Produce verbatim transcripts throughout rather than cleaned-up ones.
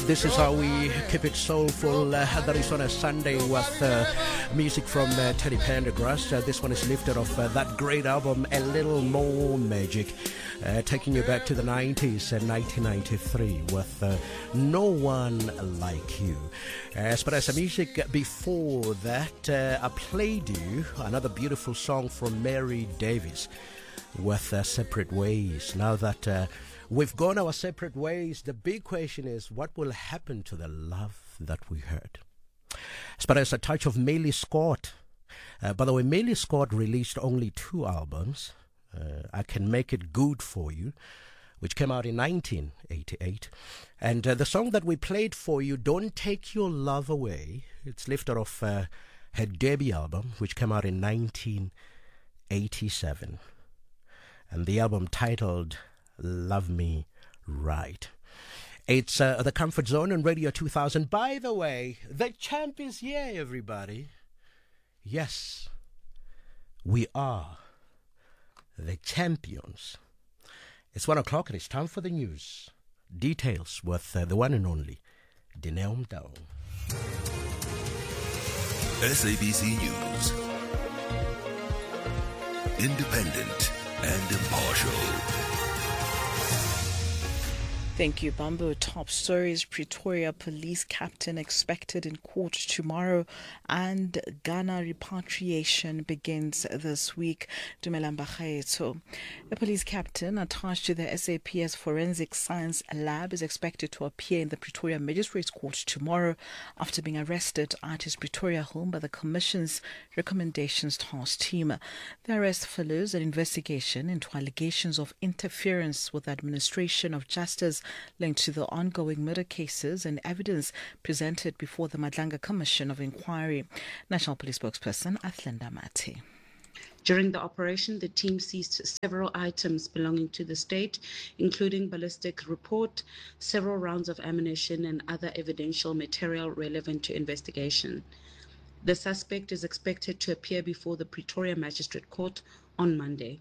this is how we keep it soulful. Uh, that is on a Sunday with uh, music from uh, Teddy Pendergrass. Uh, this one is lifted off uh, that great album, A Little More Magic, uh, taking you back to the nineties and nineteen ninety-three with uh, No One Like You. As far as the music before that, uh, I played you another beautiful song from Mary Davis with uh, Separate Ways. Now that uh, we've gone our separate ways, the big question is, what will happen to the love that we heard? As far as a touch of Millie Scott. Uh, by the way, Millie Scott released only two albums. Uh, I Can Make It Good For You, which came out in nineteen eighty-eight. And uh, the song that we played for you, Don't Take Your Love Away, it's lifted off uh, her debut album, which came out in nineteen eighty-seven. And the album titled Love Me Right. It's uh, the Comfort Zone on Radio two thousand. By the way, the champ is here, everybody. Yes, we are the champions. It's one o'clock and it's time for the news. Details with uh, the one and only Dineo Mdao. S A B C News. Independent and impartial. Thank you, Bambo. Top stories: Pretoria police captain expected in court tomorrow, and Ghana repatriation begins this week. Dumelang Bagaetso. A police captain attached to the S A P S Forensic Science Lab is expected to appear in the Pretoria Magistrates Court tomorrow after being arrested at his Pretoria home by the Commission's Recommendations Task Team. The arrest follows an investigation into allegations of interference with the administration of justice linked to the ongoing murder cases and evidence presented before the Madlanga Commission of Inquiry. National Police spokesperson Athlenda Mati. During the operation, the team seized several items belonging to the state, including ballistic report, several rounds of ammunition, and other evidential material relevant to investigation. The suspect is expected to appear before the Pretoria Magistrate Court on Monday.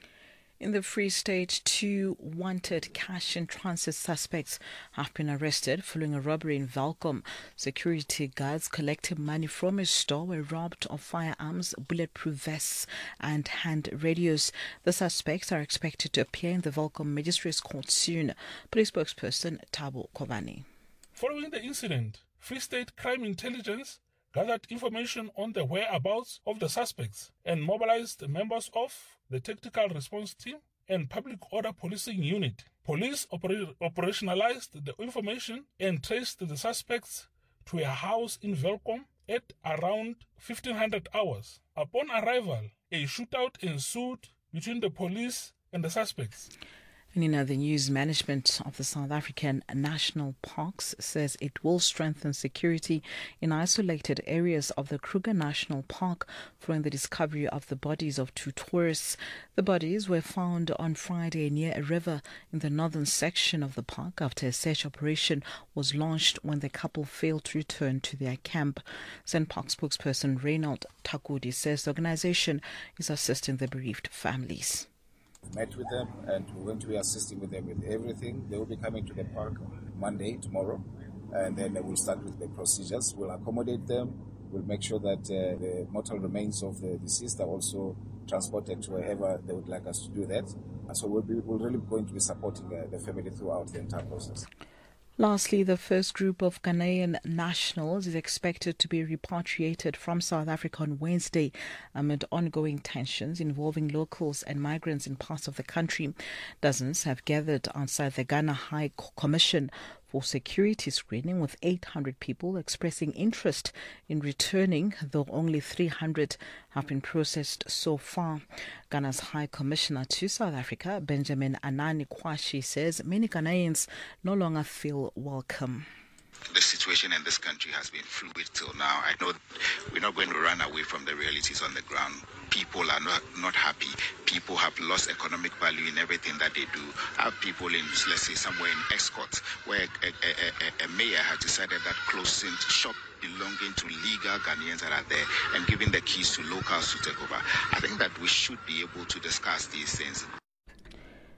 In the Free State, two wanted cash in transit suspects have been arrested following a robbery in Valcom. Security guards collecting money from a store were robbed of firearms, bulletproof vests and hand radios. The suspects are expected to appear in the Valcom Magistrates Court soon. Police spokesperson Thabo Kobani. Following the incident, Free State Crime Intelligence gathered information on the whereabouts of the suspects and mobilized members of the Tactical Response Team and Public Order Policing Unit. Police oper- operationalized the information and traced the suspects to a house in Velkom at around fifteen hundred hours. Upon arrival, a shootout ensued between the police and the suspects. And in other news, management of the South African national parks says it will strengthen security in isolated areas of the Kruger National Park following the discovery of the bodies of two tourists. The bodies were found on Friday near a river in the northern section of the park after a search operation was launched when the couple failed to return to their camp. Saint Park spokesperson Reynold Takudi says the organization is assisting the bereaved families. Met with them and we're going to be assisting with them with everything. They will be coming to the park Monday, tomorrow, and then we'll start with the procedures. We'll accommodate them. We'll make sure that uh, the mortal remains of the deceased are also transported to wherever they would like us to do that. So we'll, be, we're really going to be supporting uh, the family throughout the entire process. Lastly, the first group of Ghanaian nationals is expected to be repatriated from South Africa on Wednesday amid ongoing tensions involving locals and migrants in parts of the country. Dozens have gathered outside the Ghana High Commission for security screening, with eight hundred people expressing interest in returning, though only three hundred have been processed so far. Ghana's High Commissioner to South Africa, Benjamin Anani Kwashi, says many Ghanaians no longer feel welcome. The situation in this country has been fluid till now. I know we're not going to run away from the realities on the ground. People are not, not happy. People have lost economic value in everything that they do. I have people in, let's say, somewhere in Escort, where a, a, a, a mayor has decided that closing shop belonging to legal Ghanaians that are there and giving the keys to locals to take over. I think that we should be able to discuss these things.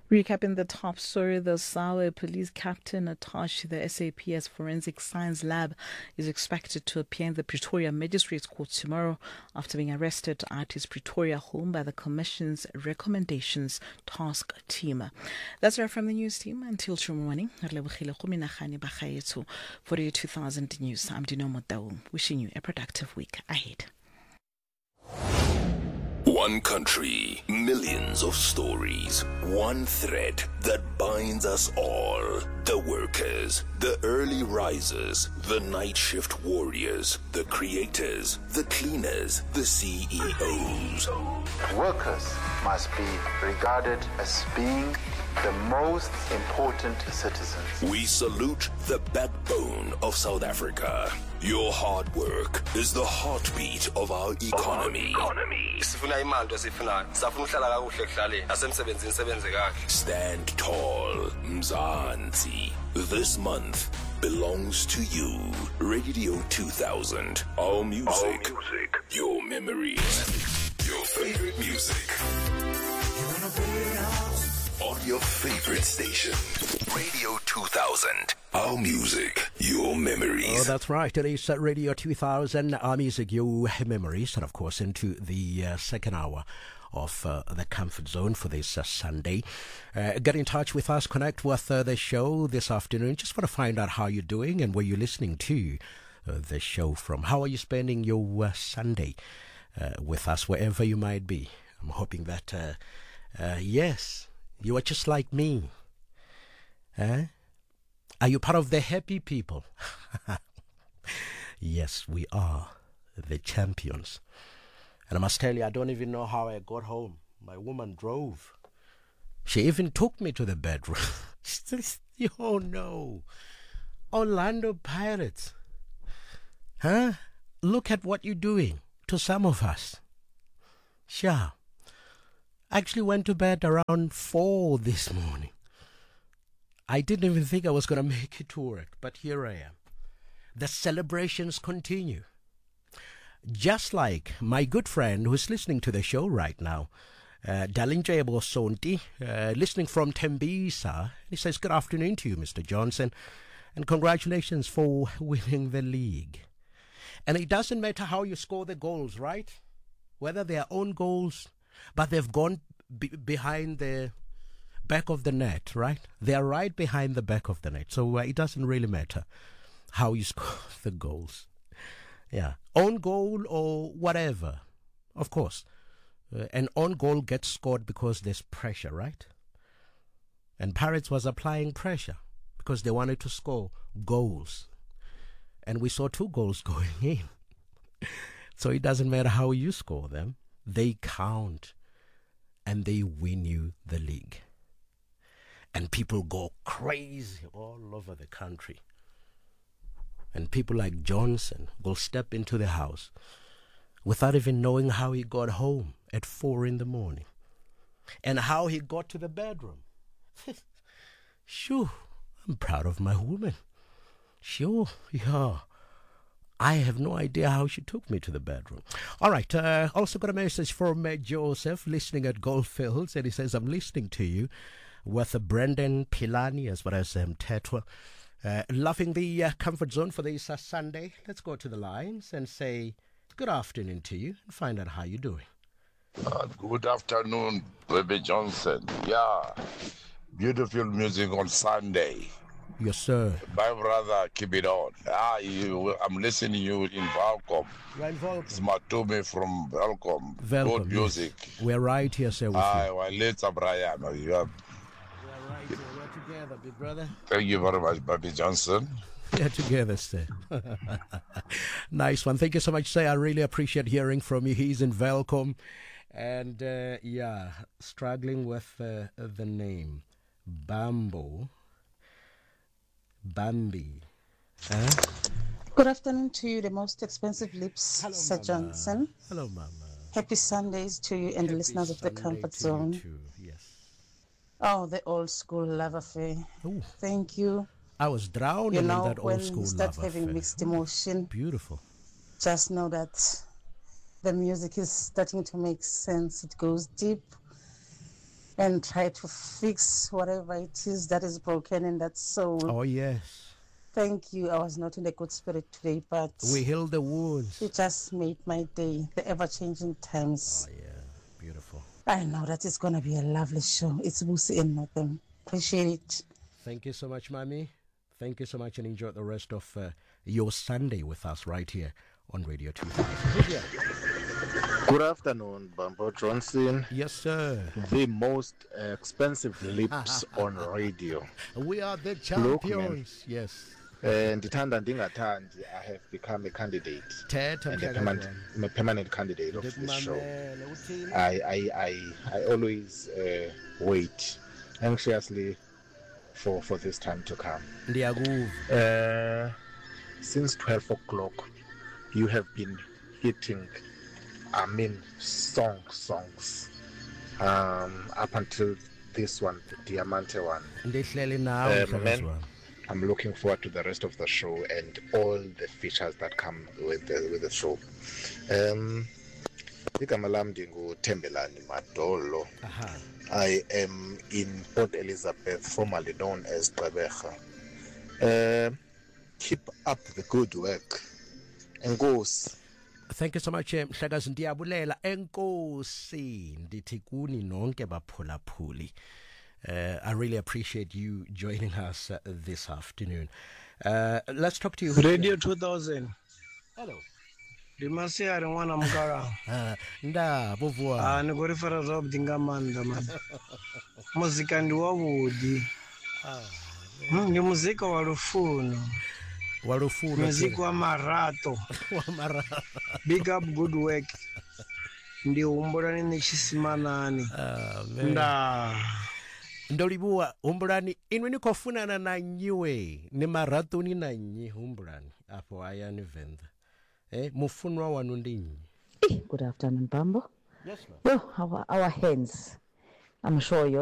Recapping the top story, the Sawe police captain attached to the S A P S Forensic Science Lab is expected to appear in the Pretoria Magistrates Court tomorrow after being arrested at his Pretoria home by the Commission's Recommendations Task Team. That's right from the news team. Until tomorrow morning, for the two thousand News, I'm Dino Motaung, wishing you a productive week ahead. One country, millions of stories, one thread that binds us all. The workers, the early risers, the night shift warriors, the creators, the cleaners, the C E Os. Workers must be regarded as being the most important citizens. We salute the backbone of South Africa. Your hard work is the heartbeat of our economy. Stand tall, Mzansi. This month belongs to you. Radio two thousand. Our music, our music. Your memories. Your favorite music. On your favorite station. Radio two thousand. Our music, your memories. Oh, that's right. It is uh, Radio two thousand, Our Music, Your Memories. And, of course, into the uh, second hour of uh, the Comfort Zone for this uh, Sunday. Uh, get in touch with us. Connect with uh, the show this afternoon. Just want to find out how you're doing and where you're listening to uh, the show from. How are you spending your uh, Sunday uh, with us, wherever you might be? I'm hoping that, uh, uh, yes, you are just like me. Eh? Are you part of the happy people? Yes, we are the champions. And I must tell you, I don't even know how I got home. My woman drove. She even took me to the bedroom. Oh no. Orlando Pirates. Huh? Look at what you're doing to some of us. Sure. I actually went to bed around four this morning. I didn't even think I was going to make it to work, but here I am. The celebrations continue. Just like my good friend who's listening to the show right now, uh, Dalinja Sonti, uh, listening from Tembisa. He says, good afternoon to you, Mister Johnson, and congratulations for winning the league. And it doesn't matter how you score the goals, right? Whether they are own goals, but they've gone be- behind the back of the net, right? They are right behind the back of the net. So uh, it doesn't really matter how you score the goals. Yeah. Own goal or whatever. Of course. Uh, an own goal gets scored because there's pressure, right? And Pirates was applying pressure because they wanted to score goals. And we saw two goals going in. So it doesn't matter how you score them. They count. And they win you the league. And people go crazy all over the country. And people like Johnson will step into the house without even knowing how he got home at four in the morning. And how he got to the bedroom. Sure, I'm proud of my woman. Sure, yeah. I have no idea how she took me to the bedroom. All right, uh, also got a message from uh, Joseph, listening at Goldfields, and he says, I'm listening to you with uh, Brendan Pilani as well as um, Tetwa. Uh, loving the uh, Comfort Zone for this uh, Sunday. Let's go to the lines and say good afternoon to you and find out how you're doing. Uh, good afternoon, Baby Johnson. Yeah, beautiful music on Sunday. Yes, sir. My brother, keep it on. Ah, you, I'm listening to you in Valcom. Right, Valcom. It's Matumi from Valcom. Valcom, good music. Yes. We're right here, sir. Ah, well, let's Brian. You have... We're right here. We're together, big brother. Thank you very much, Baby Johnson. We're together, sir. Nice one. Thank you so much, sir. I really appreciate hearing from you. He's in Valcom. And, uh, yeah, struggling with uh, the name. Bambo. Bambi. Huh? Good afternoon to you, the most expensive lips, Hello, Sir Mama. Johnson. Hello, Mama. Happy Sundays to you and Happy the listeners of the Sunday Comfort to Zone. you too, yes. Oh, the old school love affair. Ooh. Thank you. I was drowning You know, in that when old school you start love having affair. mixed emotion, Beautiful. just know that the music is starting to make sense. It goes deep. and try to fix whatever it is that is broken in that soul. Oh, yes. Thank you. I was not in a good spirit today, but we healed the wounds. It just made my day, the ever-changing times. Oh, yeah. Beautiful. I know that it's going to be a lovely show. It's Busi and nothing. Appreciate it. Thank you so much, Mami. Thank you so much, and enjoy the rest of uh, your Sunday with us right here on Radio two thousand. Good afternoon, Bambo Johnson. Yes, sir. The most expensive lips on radio. We are the champions. Look, yes. And Ndithanda ndingathandi, I have become a candidate. Teta and a permanent, I'm a permanent candidate of this show. I I I, I always uh, wait anxiously for, for this time to come. Uh, since twelve o'clock, you have been hitting, I mean, song songs. Um, up until this one, the Diamante one. Uh, man, I'm looking forward to the rest of the show and all the features that come with the, with the show. Um, igama lam ndinguThembelani Madolo. I am in Port Elizabeth, formerly known as Gqeberha. Uh, keep up the good work. Enkosi. Thank you so much, Mhlekazi ndiyabulela. Enkosi ndithi kuni nonke baphulaphuli. Uh, I really appreciate you joining us uh, this afternoon. Uh, let's talk to you. Radio two thousand. Hello. Dimasiari mwana mkara. Nda bovua. Ah, niko referral job dinga manda man. Muzika ndi wabudi. Ah. Ni muzika wa rufuno. Wa rufuno. Muzika wa marato. Wa marato. Big up good work. Ndi umbulani nichisimanani. Ah, Nda. Ndolibua umbulani inwe nikofunana na nyiwe ni maratoni na nyi umbulani apo aya ni venda eh mufunwa wanu ndinyi. Good afternoon, Bambo. Yes, ma'am. Well, our, our hands, I'm sure you